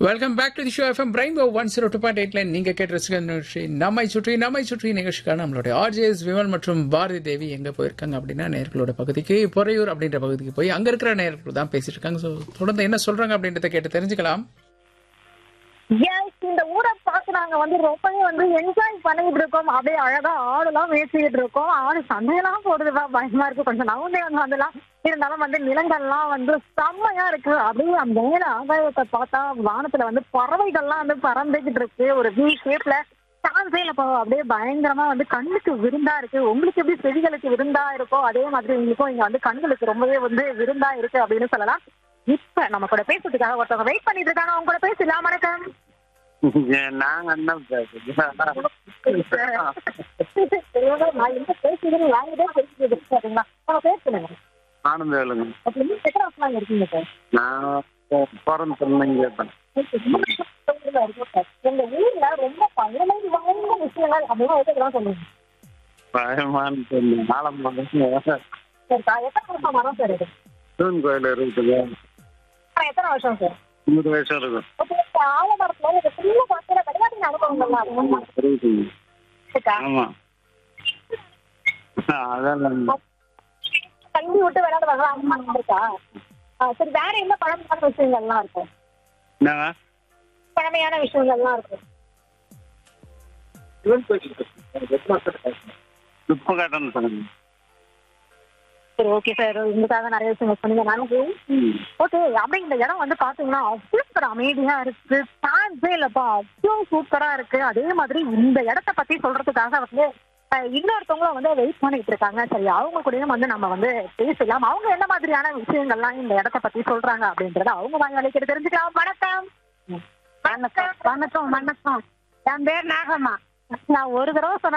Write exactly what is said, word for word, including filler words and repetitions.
Welcome back to the show FM brain one zero two point eight line நீங்க கேட்டு ரசிக்கிற நிகழ்ச்சி நம்மை சுற்றி நம்மை சுற்றி நிகழ்ச்சிக்கான நம்மளுடைய ஆர்ஜேஎஸ் விமல் மற்றும் பாரதி தேவி எங்க போயிருக்காங்க அப்படின்னா நேர்களோட பகுதிக்கு பொறையூர் அப்படின்ற பகுதிக்கு போய் அங்க இருக்கிற நேர்கள் தான் பேசிட்டு இருக்காங்க. ஸோ தொடர்ந்து என்ன சொல்றாங்க அப்படின்றத கேட்டு தெரிஞ்சுக்கலாம். இந்த ஊரை பார்த்து நாங்க வந்து ரொம்பவே வந்து என்ஜாய் பண்ணிட்டு இருக்கோம். அப்படியே அழகா ஆடுலாம் மேய்ச்சிக்கிட்டு இருக்கோம். ஆடு சண்டையெல்லாம் போடுதுப்பா, பயமா இருக்கு. கொஞ்சம் நவுந்தே வந்து வந்துடலாம். இருந்தாலும் வந்து நிலங்கள்லாம் வந்து செம்மையா இருக்கு. அப்படியே அந்த மேல ஆகாயத்தை பார்த்தா வானத்துல வந்து பறவைகள்லாம் வந்து பறந்துகிட்டு இருக்கு. ஒரு வி ஷேப்ல சான்ஸே இல்லப்பா. அப்படியே பயங்கரமா வந்து கண்ணுக்கு விருந்தா இருக்கு. உங்களுக்கு எப்படி செடிகளுக்கு விருந்தா இருக்கோ அதே மாதிரி உங்களுக்கும் இங்க வந்து கண்களுக்கு ரொம்பவே வந்து விருந்தா இருக்கு அப்படின்னு சொல்லலாம். இப்ப நம்ம கூட பேசுறதுக்காக ஒருத்தவங்க வெயிட் பண்ணிட்டு இருக்காங்க. அவங்க கூட பேசலாம். வணக்கம். நாங்க என்ன பேசுறது? நான் என்ன பேசுறேன்னு வாங்கிட்டே பேசுறது சரிங்களா? அவங்க பேசுறேங்க. ஆனந்த வேலுங்க. எத்தனை வருஷம் இருக்கீங்க சார்? நான் பிறந்த சொன்னீங்க கேட்டேன். எங்க ஊர்ல ரொம்ப பழமை வாய்ந்த விஷயங்கள் அப்படின்னா எதுக்கெல்லாம் சொல்லுங்க. பயமானு சொன்னேன். நாலாம் சரிக்கா, எத்தனை வருஷம் வரும் சார் இது? சிவன் கோயில் இருக்குது. எத்தனை வருஷம் சார்? நூறு வயசு இருக்கும். ஆலமரத்துல இந்த சின்ன காலத்துல விளையாட்டு அனுபவங்கள்லாம் இருக்குங்க. இருக்கா? ஆமா, அதான் தண்ணி விட்டு விளையாடுவாங்க. அம்மா இருக்கா? சரி, வேற என்ன பழமையான விஷயங்கள்லாம் இருக்கும்? என்னங்க பழமையான விஷயங்கள்லாம் இருக்கும். உப்பு காட்டன்னு சொல்லுங்க. சரி, ஓகே சார். உங்களுக்காக நிறைய விஷயங்கள் சொன்னீங்க. நன்றி. ஓகே, அப்படி இந்த இடம் வந்து பாத்தீங்கன்னா அவ்வளோ அமைதியா இருக்கு. சான்ஸே இல்லப்பா, அவ்வளோ சூப்பரா இருக்கு. அதே மாதிரி இந்த இடத்த பத்தி சொல்றதுக்காக வந்து இன்னொருத்தவங்களும் வந்து வெயிட் பண்ணிட்டு இருக்காங்க. சரி, அவங்க கூடயும் வந்து நம்ம வந்து பேசலாம். அவங்க என்ன மாதிரியான விஷயங்கள்லாம் இந்த இடத்த பத்தி சொல்றாங்க அப்படின்றத அவங்க வாங்கி கேட்டு தெரிஞ்சுக்கலாம். வணக்கம். வணக்கம் வணக்கம் வணக்கம். என் பேர் நாகம்மா. நான் ஒரு தடவை சொன்ன